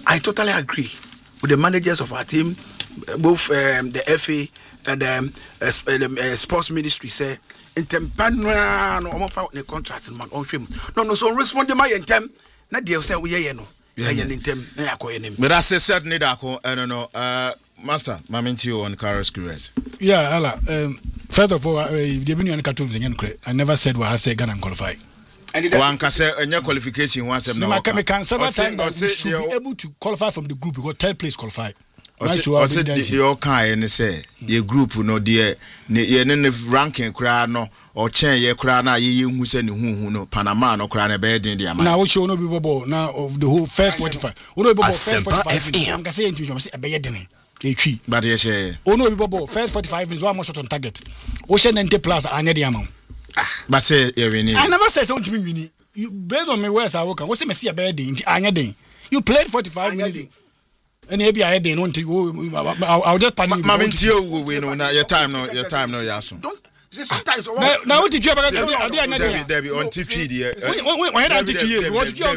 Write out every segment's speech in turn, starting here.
I totally agree with the managers of our team, both the FA and the sports ministry say in tempana no omo the contract man on film. No so respond to my intem na dey say we ye no. Yeah intem na yakoye nim. Me that say certainly that no Master, Mamintio on Carlos Cruz. Yeah, Allah. First of all, I never said what I say Ghana qualify. And one can say a new qualification once a month. We should be able to qualify from the group because third place qualify. Your kind say your group no dear ranking crowd no or chain ye crowd na ye who send who no Panama no crown a bed in the now we show no people now of the whole first 45. First 45. I'm gonna say a bed. But yes, no people first 45 minutes one more shot on target. Ocean 90 plus anya the amount. But say I never said something to me. You based on me where's I work. What's me see a bad day? Anya day. You played 45 minutes. And maybe I didn't want to go. I'll just panic. Mamintio will win. Your time no yasun. Don't. Sometimes now what did you about Debbie on TV when I teach you what you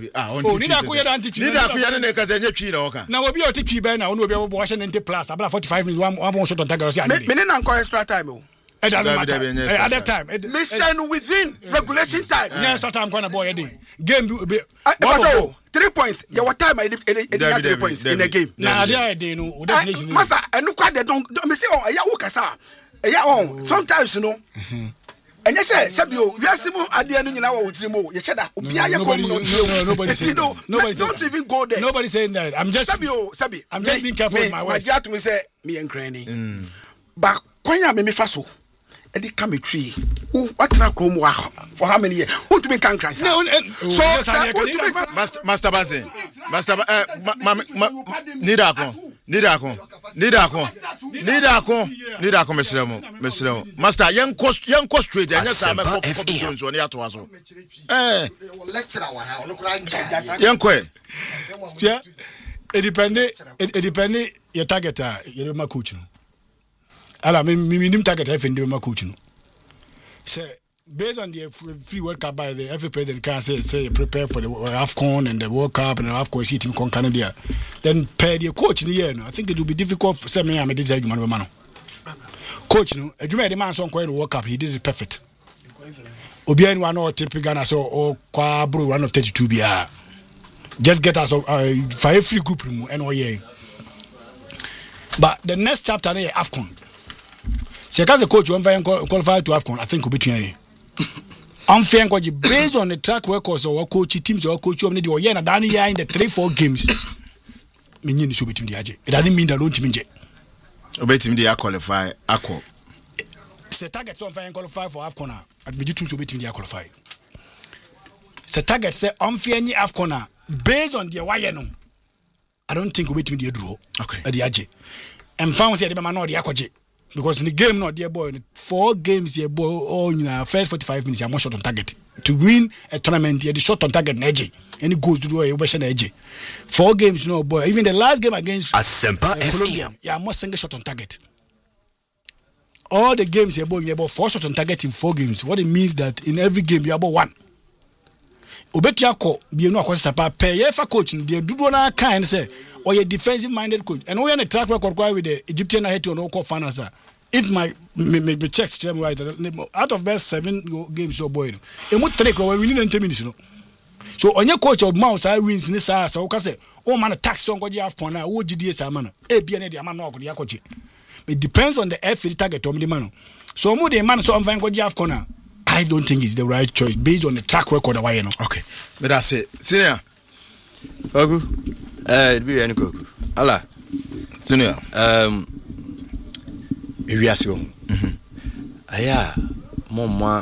now will be a teach you now will be Washington plus about 45 minutes one more shot on target extra time at that time mission within regulation time extra time kind of boy game 3 points your time I 3 points in a game now they know master and look at they don't me say oh ya wokasa sometimes you know and you say Sabio we are simple idea no nyina wo tiri mo ye cheda obi aye kom no nobody say don't even go there nobody saying that I'm just I'm just being careful with my words my to me say me enkrani but kwanya me fa so e dey come tree what na krom wa for how many years who to be can cry so master Bazen master Nidakon mesremo master young cost straight and yes am on ya to aso young yeah it depend your target your ma coach no ala me nim target FA ndi ma coach no say based on the free World Cup by the FA president can say prepare for the AFCON and the World Cup and the AFCON team con Canada. Then pair the coach in the year. No, I think it will be difficult for some man. Coach, no, a the man so the World Cup. He did it perfect. Obian one or typical Ghana so or Kwabro one of 32 BR. Just get us for a free group and but the next chapter is AFCON. See, as a coach, one qualified to AFCON, I think will be between. Unfair based on the track records of our coach teams or coach in the 3-4 games. It doesn't mean that don't mean they qualify. The target so unfair qualify for AFCON. At the teams will be qualify. The target say unfair ni AFCON based on the wayeno. I don't think we the draw. Okay. At the AJ. And found say the man no the akoje. Because in the game, not dear boy, 4 games, dear boy, all in the first 45 minutes, you're more shot on target. To win a tournament, you're the shot on target, edge. And it goes to do a Western edge. 4 games, no boy. Even the last game against Colombia, you're more single shot on target. All the games, you're about 4 shots on target in 4 games. What it means that in every game, you're about 1. Obetiako, be no question, pay for coaching, the Dudona kind say, or a defensive minded coach. And we are on a track record with the Egyptian head to no finance. If my checks right, out of best 7 games, so boy, it would take away within 10 minutes. So on your coach of Mouse, I wins in this house, so can say, oh man, a tax on what you have for now, what GDS Amano, ABN, Amano, it depends on the FA target of the man. So more the man, so I'm fine what you have corner. I don't think it's the right choice based on the track record of Wayano. Okay, but that's it. Senior, Ogu, it be any cook. Allah, Senior, if you ask you, Aya, Mama,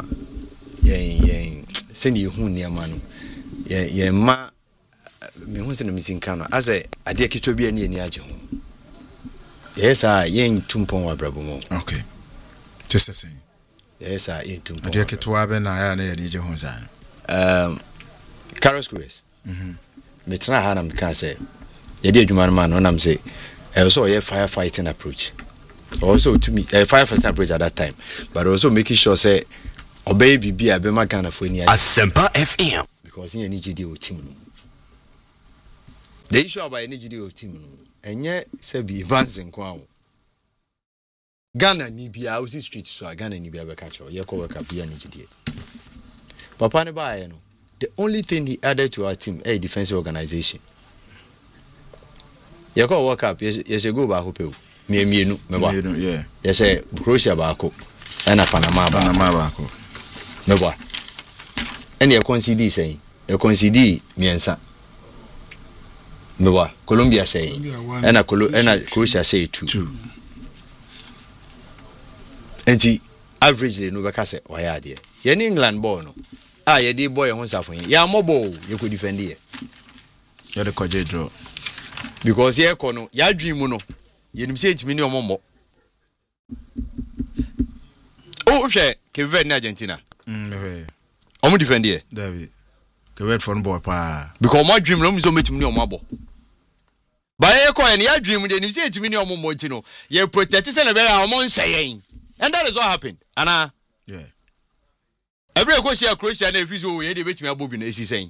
send you who near man, ma, me who's in the missing camera. As I dare to be any Yajo. Yes, I ain't Tumpon or Brabomo. Okay, just the same. Yes, I eat too. I do get to Aben. I need your home. Carlos Cruz. Metra Hanam can say, you did man, when I'm say, also a firefighting approach. Also to me, a firefighting approach at that time, but also making sure say, obey be a Bema Ghana for near Asempa FM because he need to deal with him. The issue about energy of team, and yet, Sebi Vance and Kwao. Ghana Nibia, I was in street, so I Ghana Nibia catch or Yako work up here. Papa Nebaino, the only thing he added to our team, a defensive organization. Yako work up, yes, you go back, me, yeah, yes, a Croatia Bako, and a Panama Bako. Meba. And you concede saying, you concede, Miensa. Meba, Colombia saying, and a Croatia say 2. And the average no bakase why there. In England born. You did boy on suffering. Ya mobile, you could defend here. You're the coach draw. Because here kono, ya dream no. You say to me no more. Oh, share, Kevin Argentina. I'm defend here. David. Kevin from boy pa. Because my dream no so much money on my boy. But here kono, ya dream then you say to me no more tino. You protect us and a better amount saying. And that is what happened. Anna, yeah. Every question Croatia and if you they bet me about is he saying.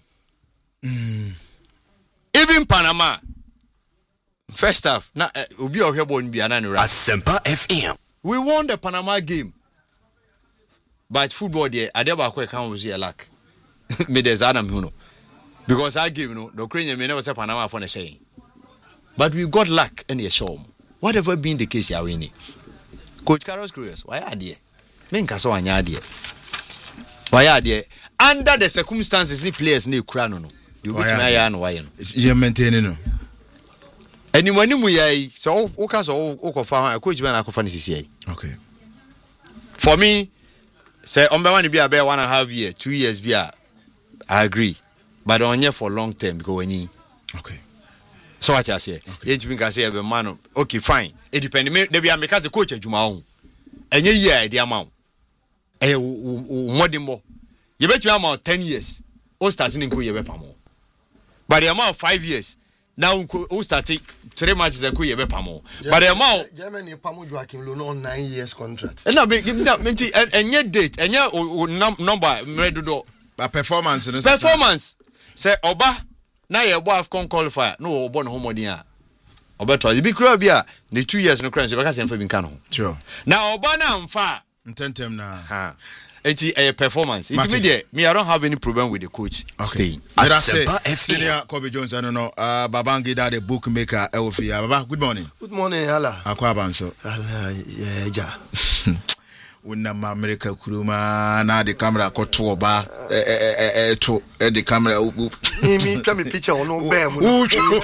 Even Panama, first half, now will be here born be another. Asempa FM. We won the Panama game, but football there, I never quite come with a lack. Me there's Adam Huno because I give the Ukrainian may never say Panama for the saying. But we got luck in the show. Whatever being the case, you are winning. Coach Carlos Cruz, why are they? Minka so anya there. Why are they? Under the circumstances, the players need crown no. You bet me I know why. You maintaining no. Anyone mu yai so o ka so o ko fa coach man akofa ni CCA. Okay. For me, say on be one be about 1.5 years, 2 years be I agree. But on here for long term because when okay. So what I say, you can say be man okay fine. It depends me dey be am because the coach adwuma ho. Enye year dey amount. Modimo. You bet you amount 10 years. O starting in Koye be pamo. But the amount 5 years. Now o starting 3 matches in Koye be pamo. But the amount Germany pamo Joachim Low 9 years contract. And now me enye date, enye number redo but performance. Say Oba na ye boy AFCON qualifier. No Oba no homodin a. Oba to be crowd bia the 2 years no crunch because em fa bin kan ho. Sure. Now Oba na amfa intentem na. Ha. It's a performance. It's me I don't have any problem with the coach staying. Let us say Senior Kobe Jones, I don't know. Babangida the bookmaker Elfia. Baba, good morning. Good morning, Allah. Akwa banso. Ja. Una America kuruma na the camera koto ba to the camera me come picture no bear mu picture no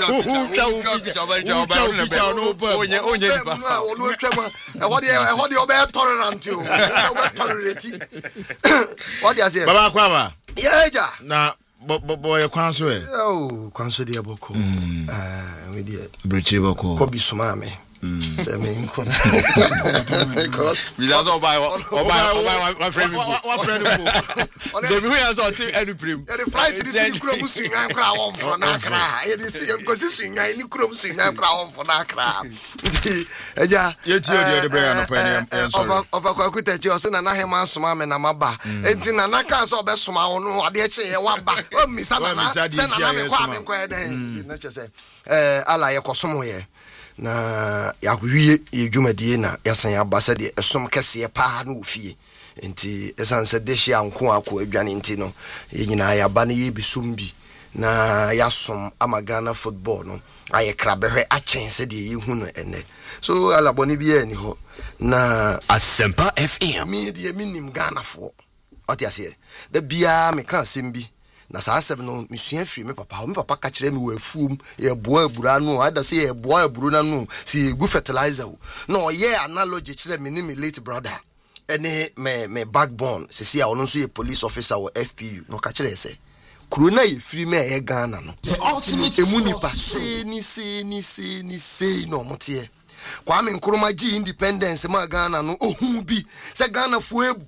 what you be tolerant you tolerate what you say baba kwaba yeah na boy kwanso e oh kwanso de boko we dey brechi boko ko bi suma me say me nko because we just buy my friend the we has all take any prim the flight this krom swingan kra won for na kra e dey see because swingan ni krom swingan kra won for na kra eja yeti o de bra no pan over kwakuta chi o se na hema soma me na maba enti na kan so be soma wo no ade eche ye waba o misa na se na me kwa me kwa den na che se ala ye kosomo ye na ya wiye edwumadie na yasan abasa de esom kese pa na ofie enti esan se de hia nko akọ adwane enti no ye nyina ya ba na ye bisum bi na yasom amagana football no aye krabehwe achen se de ye hu no ene so alaboni bi ani ho na Asempa FM me de minim Ghana fo otiase de bia me kan sembi na saa asem no misua firi me papa ka kire me wafuum ye boa abura no ada se ye boa aburu na no si egu fertilizer no ye analogy kire me ni me late brother ene me backbone se si a ono so ye police officer or FPU no ka kire se kuro na ye firi me ye Ghana no emu nipa se ni no motie Kwame Nkrumah ji independence ma Ghana no ohun bi se Ghana fu e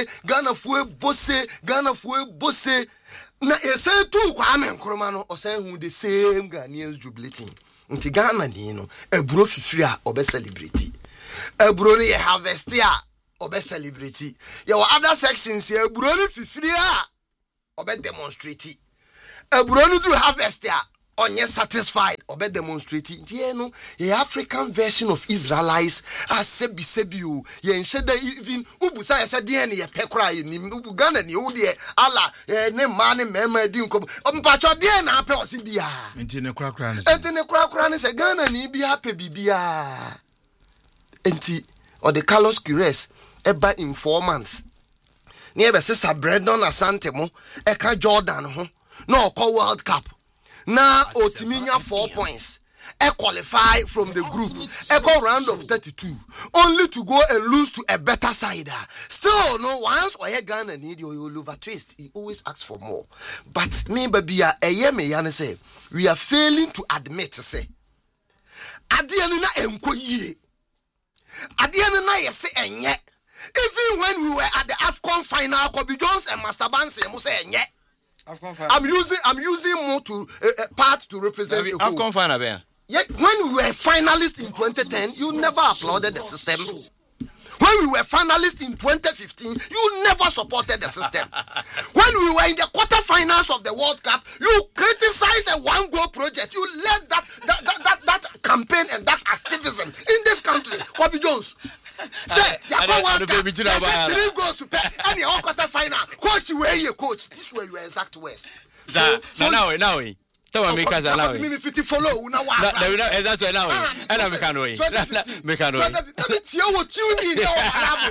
bose na ese tu Kwame Nkrumah no osan hu the same Ghanaians jubilating nti Ghana ni no eburo fifiri a obe celebrate eburo ni harvest a obe celebrate ye other sections ye eburo ni fifiri a obe demonstrate eburo ni do harvest a onye satisfied obe demonstrating tie no ye African version of Israelites as sebi o ye nsheda even ubusa ye se de ne ye pekra ye nim ubu Ghana ne wo de ala ne ma ne mema di nkom mpacho de na apɛ osi bia enti ne krakra ne se Ghana ni bia apɛ bibia enti or the Carlos Queiroz eba in 4 months ne ebe se Brandon Asante mo e ka Jordan ho no call World Cup na otiminya 4 points e qualify from the group e go round of 32 only to go and lose to a better side. Still no once or Ghana need you over twist he always asks for more. But me baby me yan say we are failing to admit say adianu na enko yie adianu na yese enye. Even when we were at the AFCON final, Kobe Jones and Master Bansi say enye. I'm using more to part to represent the whole. AFCON final there. Yeah, when we were finalists in 2010, you never applauded the system. When we were finalists in 2015, you never supported the system. When we were in the quarterfinals of the World Cup, you criticized a one-goal project. You led that campaign and that activism in this country. Kobe Jones. Say, you 3 goals to pay, and your quarter-final. Coach, where you coach? This way you are exact words. So now. Tell me because now. Me fit follow una wa. Na exactly now. And me can know. Me can know. Let me tell what you need now.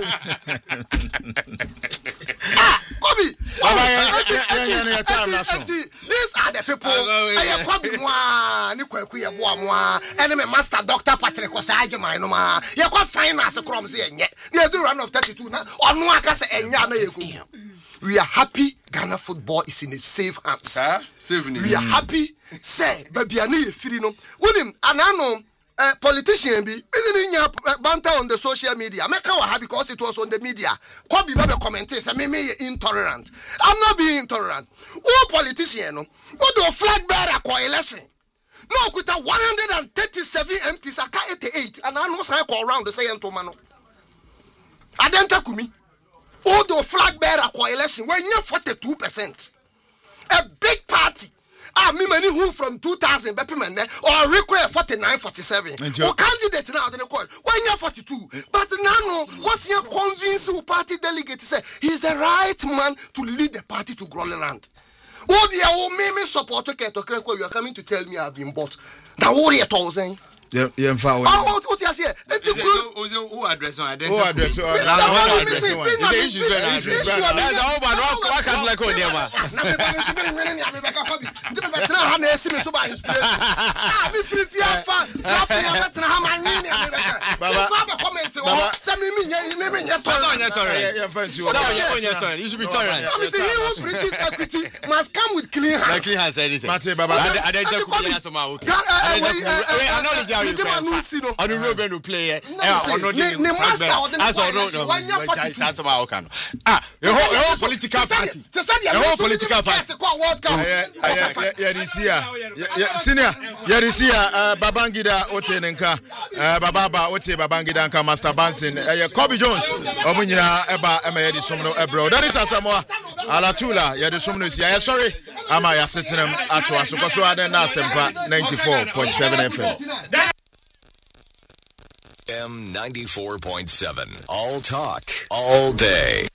Kobe. These are the people. I Kobe moi, ni kwaku ye boa moi. And me master Dr. Patrick Osaje man no ma. Ye kwa finance krom se enye. Ye do run of 32 na. Onu aka se enya na ye go. We are happy Ghana football is in a safe hands. We are happy. Say, baby, I need free no. Unim, anano politician be banter on the social media. Make our happy because it was on the media. Kobe baby commenting say me intolerant. I'm not being intolerant. Who politician no? Who do flag bearer coalition? No, kuta 137 MPs aka 88 and I know say call round the say entomano. Adenta kumi. All the flag bearer coalition when you 42%. A big party. Me many who from 2000 or require 49, 47. Or candidate now they call when you're 42. But now what's your convincing party delegate say he's the right man to lead the party to Growland. Oh dear, oh me support you are coming to tell me I've been bought. Now what are you talking? Yeah, what you say? Who address on identity? Who address on the issue? That's all man. Why can't like on them? You should be tolerant. He who preaches equity must come with clean hands. Clean hands, anything. On the road to play the whole political party. The whole political party. Senior, Babangida Otenenka, Baba Ote Babangida Nka Master Bansin, Kobe Jones, Omunyina Eba Emayedi Somno Ebro. That is Asamoah Alatula, Yadi Somno. Sorry, Amaya Sitinem Atwa, so Kosoada Nasempa 94.7 FM. M94.7. All talk, all day.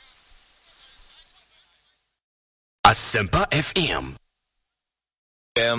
Asempa FM.